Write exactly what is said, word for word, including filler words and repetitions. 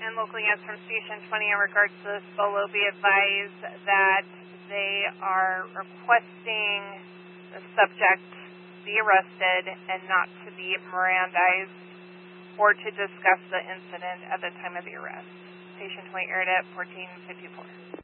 and local units from Station twenty in regards to this bolo be advised that they are requesting the subject be arrested and not to be Mirandized or to discuss the incident at the time of the arrest. Station twenty aired at fourteen fifty-four.